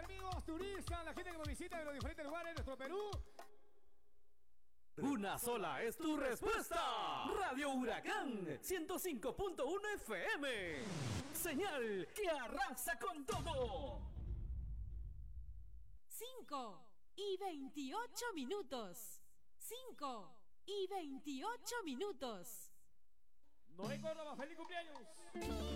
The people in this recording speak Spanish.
amigos turistas, la gente que nos visita de los diferentes lugares de nuestro Perú. Una sola es tu respuesta. Radio Huracán 105.1 FM. Señal que arrasa con todo. 5:28. 5:28. No hay Córdoba, feliz cumpleaños.